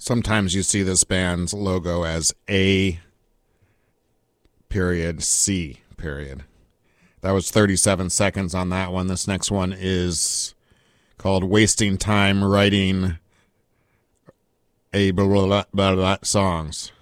Sometimes you see this band's logo as A period C period. That was 37 seconds on that one. This next one is called Wasting Time Writing a blah, blah, blah, blah songs.